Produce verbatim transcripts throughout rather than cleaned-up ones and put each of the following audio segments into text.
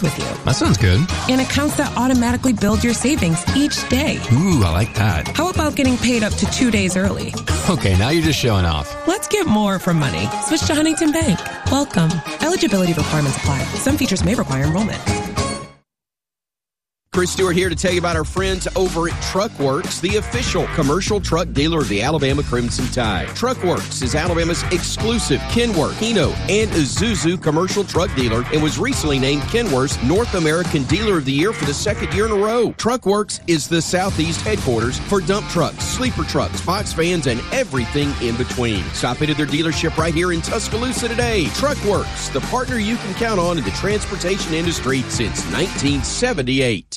with you. That sounds good. And accounts that automatically build your savings each day. Ooh, I like that. How about getting paid up to two days early? Okay, now you're just showing off. Let's get more from money. Switch to Huntington Bank. Welcome. Eligibility requirements apply. Some features may require enrollment. Chris Stewart here to tell you about our friends over at Truckworks, the official commercial truck dealer of the Alabama Crimson Tide. Truckworks is Alabama's exclusive Kenworth, Hino, and Isuzu commercial truck dealer and was recently named Kenworth's North American Dealer of the Year for the second year in a row. Truckworks is the Southeast headquarters for dump trucks, sleeper trucks, box vans, and everything in between. Stop into their dealership right here in Tuscaloosa today. Truckworks, the partner you can count on in the transportation industry since nineteen seventy-eight.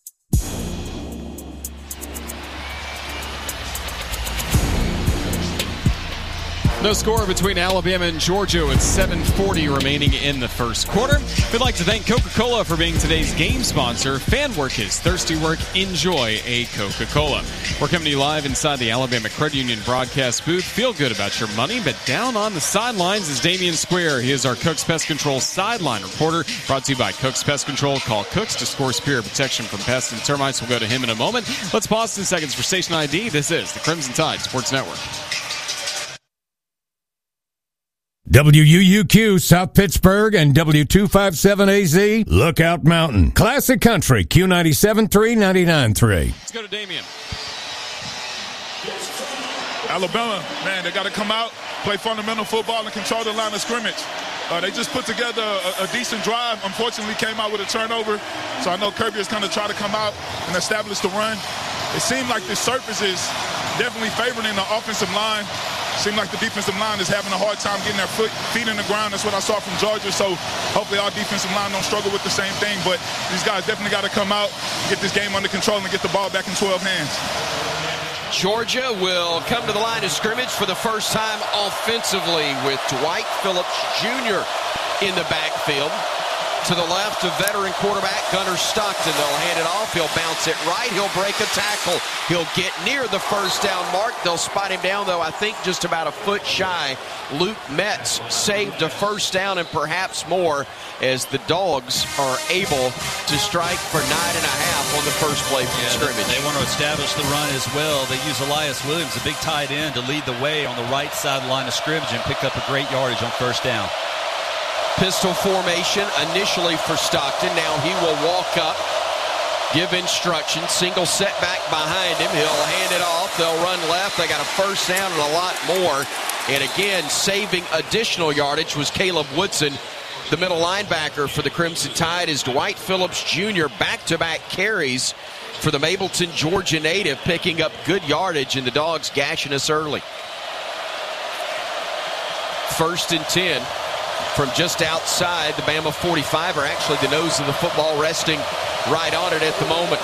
No score between Alabama and Georgia with seven forty remaining in the first quarter. We'd like to thank Coca-Cola for being today's game sponsor. Fan work is thirsty work. Enjoy a Coca-Cola. We're coming to you live inside the Alabama Credit Union broadcast booth. Feel good about your money, but down on the sidelines is Damian Square. He is our Cook's Pest Control sideline reporter. Brought to you by Cook's Pest Control. Call Cook's to score superior protection from pests and termites. We'll go to him in a moment. Let's pause ten seconds for station I D. This is the Crimson Tide Sports Network. W U U Q South Pittsburgh and W two fifty-seven A Z Lookout Mountain. Classic Country Q ninety-seven three, ninety-nine three. Let's go to Damian. Alabama, man, they got to come out, play fundamental football, and control the line of scrimmage. Uh, they just put together a, a decent drive. Unfortunately, came out with a turnover. So I know Kirby is going to try to come out and establish the run. It seemed like the surface is definitely favoring the offensive line. Seemed like the defensive line is having a hard time getting their foot, feet in the ground. That's what I saw from Georgia. So hopefully our defensive line don't struggle with the same thing. But these guys definitely got to come out, get this game under control, and get the ball back in twelve hands. Georgia will come to the line of scrimmage for the first time offensively with Dwight Phillips Junior in the backfield. To the left, a veteran quarterback, Gunnar Stockton. They'll hand it off. He'll bounce it right. He'll break a tackle. He'll get near the first down mark. They'll spot him down, though, I think just about a foot shy. Luke Metz saved a first down and perhaps more as the Dogs are able to strike for nine and a half on the first play from yeah, scrimmage. They, they want to establish the run as well. They use Elias Williams, a big tight end, to lead the way on the right side of the line of scrimmage and pick up a great yardage on first down. Pistol formation initially for Stockton. Now he will walk up, give instructions. Single setback behind him. He'll hand it off. They'll run left. They got a first down and a lot more. And again, saving additional yardage was Caleb Woodson. The middle linebacker for the Crimson Tide is Dwight Phillips Junior Back-to-back carries for the Mableton, Georgia native, picking up good yardage, and the Dogs gashing us early. First and ten. From just outside the Bama forty-five, or actually the nose of the football, resting right on it at the moment.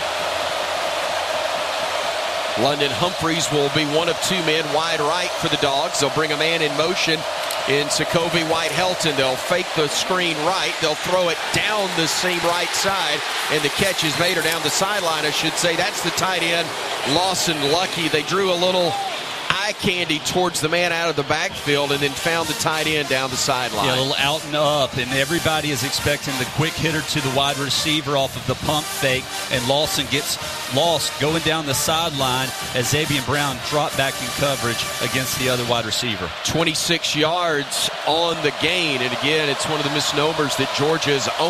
London Humphreys will be one of two men wide right for the Dogs. They'll bring a man in motion in Sokovie White-Helton. They'll fake the screen right. They'll throw it down the same right side, and the catch is made, or down the sideline, I should say. That's the tight end, Lawson Lucky. They drew a little eye candy towards the man out of the backfield and then found the tight end down the sideline. Yeah, a little out and up, and everybody is expecting the quick hitter to the wide receiver off of the pump fake, and Lawson gets lost going down the sideline as Xavier Brown dropped back in coverage against the other wide receiver. twenty-six yards on the gain, and again, it's one of the misnomers that Georgia's own.